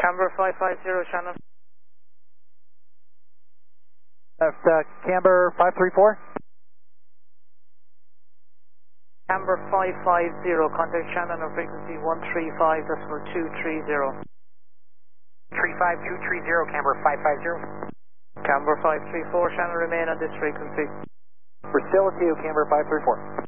Camber 550, Shannon. Camber 534. Camber 550, contact Shannon on frequency 135.230. 35230, Camber 550. Camber 534, Shannon, remain on this frequency. We're still with you, Camber 534.